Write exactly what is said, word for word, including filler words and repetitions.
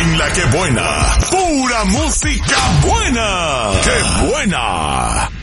En La Que Buena, pura música buena. ¡Qué buena!